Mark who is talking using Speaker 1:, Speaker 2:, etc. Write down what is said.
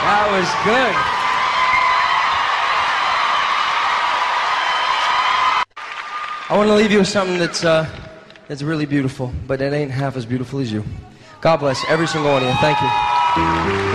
Speaker 1: That was good. I want to leave you with something that's really beautiful, but it ain't half as beautiful as you. God bless every single one of you. Thank you.